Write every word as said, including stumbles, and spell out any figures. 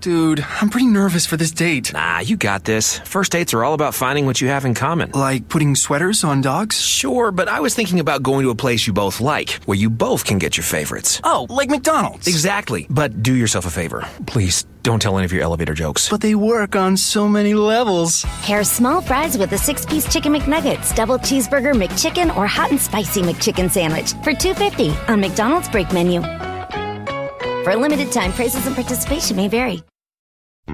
Dude, I'm pretty nervous for this date. Nah, you got this. First dates are all about finding what you have in common. Like putting sweaters on dogs? Sure, but I was thinking about going to a place you both like, where you both can get your favorites. Oh, like McDonald's. Exactly. But do yourself a favor. Please, don't tell any of your elevator jokes. But they work on so many levels. Pair small fries with a six-piece Chicken McNuggets, double cheeseburger McChicken, or hot and spicy McChicken sandwich for two dollars and fifty cents on McDonald's break menu. For a limited time, prices and participation may vary.